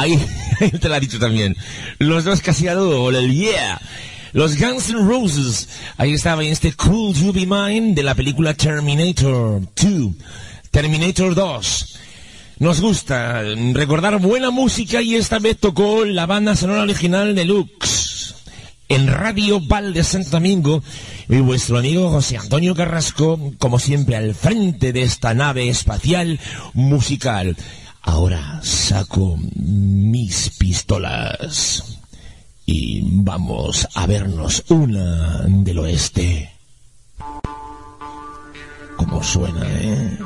Ahí te lo ha dicho también. Los dos casi a dúo, el yeah. Los Guns N' Roses. Ahí estaba en este Cool You Be Mine de la película Terminator 2. Terminator 2. Nos gusta recordar buena música y esta vez tocó la banda sonora original de Lux. En Radio Val de Santo Domingo, y vuestro amigo José Antonio Carrasco, como siempre, al frente de esta nave espacial musical. Ahora saco mis pistolas y vamos a vernos una del oeste. ¿Cómo suena,